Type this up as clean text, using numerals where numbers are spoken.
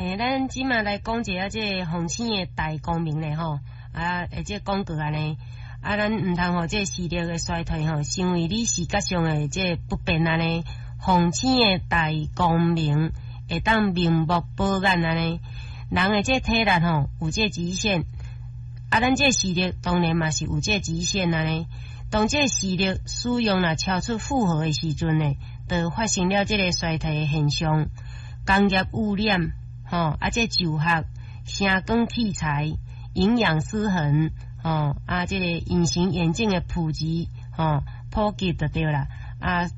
咱即马来讲一下这个风险的大光明咧吼，这广告安尼，咱毋通互这视力的衰退吼，成为你视觉上的这不便安尼。风险的大光明会当明目保眼安尼，人的这体力吼有这极限，咱这视力当然嘛是有这极限安尼。当这视力使用若超出负荷的时阵呢，就发生了这个衰退的现象。工业污染这就学、声光器材、营养失衡这个隐形眼镜的普及就对啦